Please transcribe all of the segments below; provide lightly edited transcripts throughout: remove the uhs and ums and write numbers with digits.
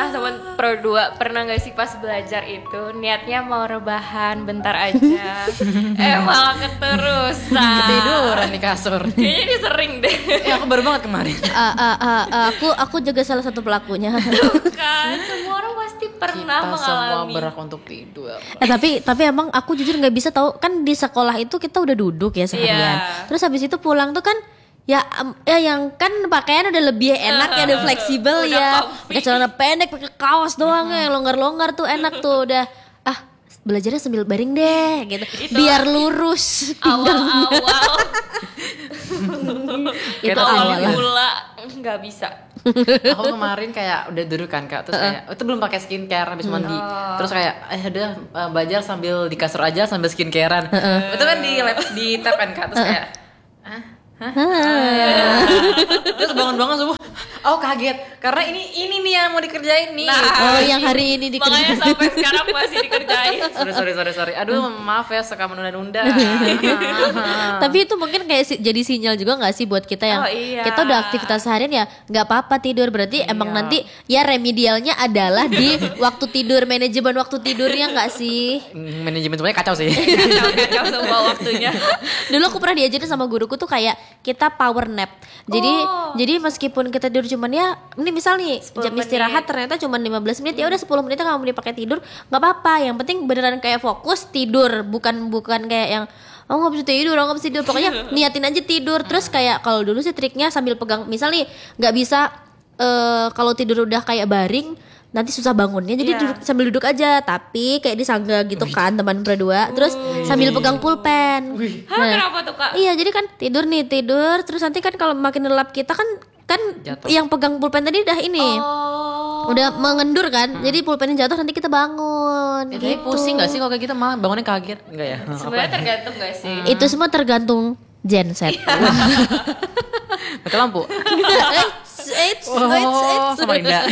teman Pro 2, pernah gak sih pas belajar itu niatnya mau rebahan bentar aja malah keterusan ketiduran di kasur. Kayaknya ini sering deh. Aku baru banget kemarin. Aku juga salah satu pelakunya. Kan semua orang pasti pernah Kita semua mengalami. berhak untuk tidur. Tapi emang aku jujur nggak bisa tahu, kan di sekolah itu kita udah duduk ya seharian. Iya. Terus habis itu pulang tuh kan ya yang kan pakaian udah lebih enak ya, udah fleksibel Udah ya. comfy. Pakai celana pendek, pakai kaos doang ya, longgar-longgar tuh enak tuh udah. Belajarnya sambil baring deh gitu. Biar lurus. Awal-awal Itu awal awal. mula nggak bisa. Aku kemarin kayak udah duduk kan Kak, terus kayak itu belum pakai skincare habis mandi. Terus kayak udah belajar sambil di kasur aja sambil skincarean. Itu kan di tap kan Kak, terus kayak terus bangun-bangun subuh. Oh kaget karena ini nih yang mau dikerjain nih. Oh, yang hari ini Makanya dikerjain. sampai sekarang masih dikerjain. Sorry. Aduh maaf ya suka menunda-nunda. Tapi itu mungkin kayak jadi sinyal juga nggak sih buat kita yang Oh, iya. kita udah aktivitas harian ya nggak apa-apa tidur, berarti emang nanti ya remedialnya adalah di waktu tidur, manajemen waktu tidurnya nggak sih? Manajemen semuanya kacau sih. Kacau semua waktunya. Dulu aku pernah diajarin sama guruku tuh kayak kita power nap. Jadi meskipun kita tidur cuman ya ini misal nih 10 jam istirahat ternyata cuman 15 menit, ya udah 10 menit kamu dipakai tidur nggak apa-apa. Yang penting beneran kayak fokus tidur, bukan kayak yang nggak bisa tidur, pokoknya niatin aja tidur. Terus kayak kalau dulu sih triknya sambil pegang, misal nih nggak bisa kalau tidur udah kayak baring nanti susah bangunnya, jadi sambil duduk aja tapi kayak disangga gitu kan teman berdua, terus sambil pegang pulpen. Kenapa tuh Kak? Iya, jadi kan tidur terus nanti kan kalau makin lelap kita kan Jatuh. yang pegang pulpen tadi udah ini udah mengendur kan, jadi pulpennya jatuh nanti kita bangun Tapi gitu. pusing gak sih kalau kayak gitu, malah bangunnya kaget enggak ya? Sebenarnya tergantung gak sih? Itu semua tergantung genset. Pakai lampu. Eits. Sama Linda.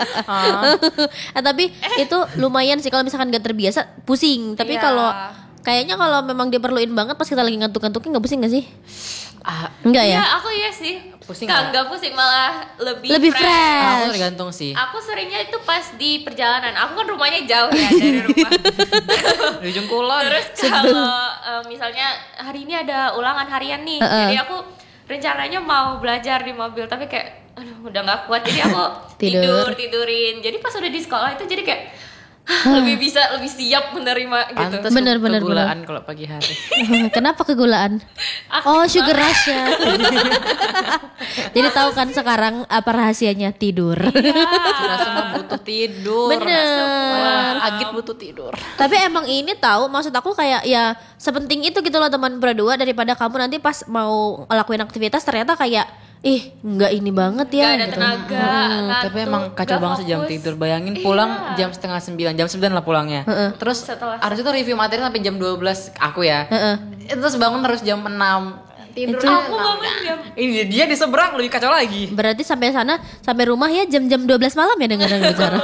Tapi itu lumayan sih kalau misalkan gak terbiasa pusing. Tapi Iya. kalau kayaknya kalau memang diperluin banget pas kita lagi ngantuk-ngantuknya nggak pusing gak sih? Enggak ya? Iya, aku iya sih. Pusing Nggak pusing, malah lebih Lebih fresh. fresh. Aku tergantung sih. Aku seringnya itu pas di perjalanan. Aku kan rumahnya jauh ya dari rumah. Di ujung kulon. Terus kalau misalnya hari ini ada ulangan harian nih, jadi aku rencananya mau belajar di mobil, tapi kayak aduh udah nggak kuat, jadi aku tidurin. Jadi pas udah di sekolah itu jadi kayak lebih siap menerima gitu. Pantes Bener. kegulaan kalau pagi hari. Kenapa kegulaan? Oh, sugar rush ya. Jadi tahu kan sekarang apa rahasianya tidur. Kita semua butuh tidur. Bener. Agit butuh tidur. Tapi emang ini tahu, maksud aku kayak ya sepenting itu gitu loh teman berdua, daripada kamu nanti pas mau ngelakuin aktivitas ternyata kayak nggak ini banget ya Gak ada gitu. tenaga, ngantuk, Tapi emang kacau nggak banget sih jam fokus. tidur. Bayangin pulang jam setengah 9, jam 9 lah pulangnya. Terus Setelah- harus itu review materi sampai jam 12 aku ya. Terus bangun harus jam 6. Tidur Aku bangun jam ini dia di seberang lebih kacau lagi. Berarti sampai rumah ya jam-jam 12 malam ya dengar bicara.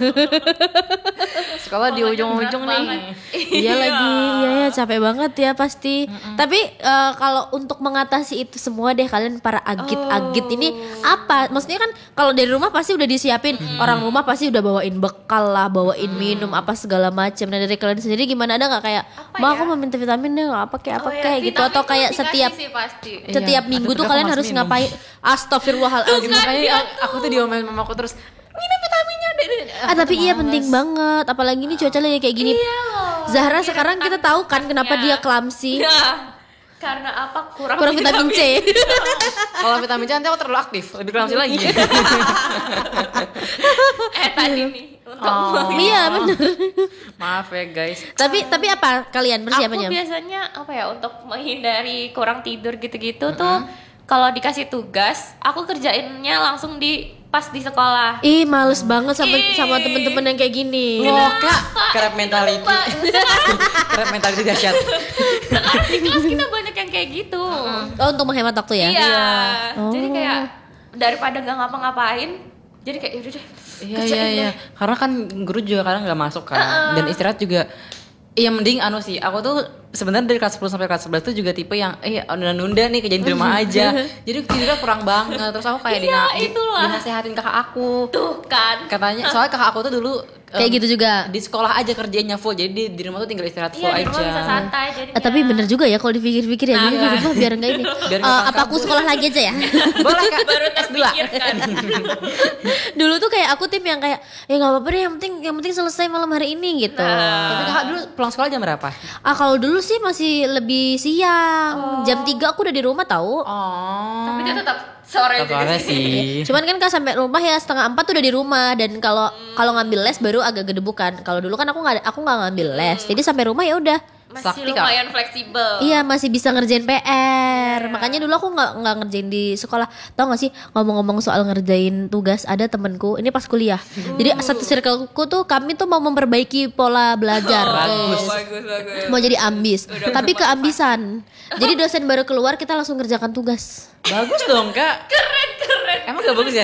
Sekolah di ujung-ujung nih. Iya lagi, ya capek banget ya pasti. Tapi kalau untuk mengatasi itu semua deh, kalian para agit-agit ini apa? Maksudnya kan kalau dari rumah pasti udah disiapin, orang rumah pasti udah bawain bekal lah, bawain minum apa segala macam. Nah dari kalian sendiri gimana, ada nggak kayak, "Ma, aku mau minta vitamin deh, apa kayak gitu?" Atau kayak setiap pasti. minggu tuh Aduh, kalian aku harus malas minum. ngapain? Astagfirullahaladzim. Makanya aku tuh diomelin mamaku terus minum vitaminnya deh. Tapi iya penting banget, apalagi ini cuaca lagi kayak gini. Zahra sekarang kita tahu kan kenapa dia clumsy. Ya, karena apa? Kurang Vitamin C. Kalau vitamin C nanti aku terlalu aktif, lebih kelamsi lagi. Tadi nih untuk Iya bener. Maaf ya guys. Tapi apa kalian persiapannya? Aku biasanya apa ya, untuk menghindari kurang tidur gitu-gitu tuh kalau dikasih tugas aku kerjainnya langsung pas di sekolah. Ih males banget sama temen-temen yang kayak gini. Loh kak, kerap mentality. Kerap mentality dahsyat. Sekarang di kelas kita banyak yang kayak gitu. Oh untuk menghemat waktu ya? Iya. Oh. Jadi kayak daripada nggak ngapa-ngapain, jadi kayak yaudah deh. Iya. Karena kan guru juga kadang nggak masuk kan. Dan istirahat juga. Iya mending sih. Aku tuh sebenarnya dari kelas 10 sampai kelas 11 tuh juga tipe yang nunda-nunda nih kerjain di rumah aja. Jadi tidurnya kurang banget. Terus aku kayak dinasehatin kakak aku. Tuh kan. Katanya soalnya kakak aku tuh dulu Kayak gitu juga. di sekolah aja kerjanya full. Jadi di rumah tuh tinggal istirahat full Iya, di aja. rumah bisa santai jadinya. Tapi bener juga ya kalau dipikir-pikir ya, jadi di rumah biar enggak ini. Biar nggak Apa aku sekolah lagi aja ya? Boleh Kak. baru terpikirkan. Dulu tuh kayak aku tim yang kayak ya nggak apa-apa deh, yang penting selesai malam hari ini gitu. Tapi kakak dulu pulang sekolah jam berapa? Kalau dulu sih masih lebih siang. Jam 3 aku udah di rumah tahu. Oh. Tapi dia tetap sore juga Sore sih. sih. Cuman kan sampai rumah ya 3:30 tuh udah di rumah, dan kalau ngambil les baru agak gedebukan. Kalau dulu kan aku nggak ngambil les. Jadi sampai rumah ya udah. Masih Sakti, Kak. lumayan fleksibel. Iya, masih bisa ngerjain PR. Makanya dulu aku nggak ngerjain di sekolah. Tahu nggak sih, ngomong-ngomong soal ngerjain tugas, ada temenku ini pas kuliah. Jadi satu circleku tuh kami tuh mau memperbaiki pola belajar. Bagus. Bagus. Mau jadi ambis, tapi keambisan. Jadi dosen baru keluar kita langsung kerjakan tugas. Bagus dong Kak. Keren. Emang gak bagus ya?